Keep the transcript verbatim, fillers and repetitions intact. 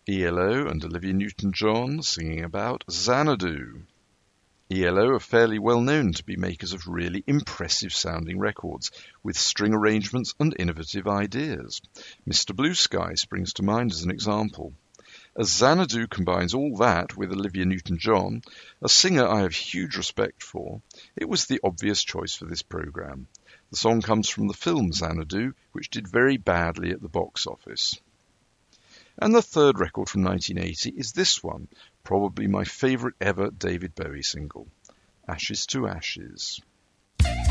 E L O and Olivia Newton-John singing about Xanadu. E L O are fairly well known to be makers of really impressive sounding records, with string arrangements and innovative ideas. Mister Blue Sky springs to mind as an example. As Xanadu combines all that with Olivia Newton-John, a singer I have huge respect for, it was the obvious choice for this programme. The song comes from the film Xanadu, which did very badly at the box office. And the third record from nineteen eighty is this one, probably my favourite ever David Bowie single, Ashes to Ashes.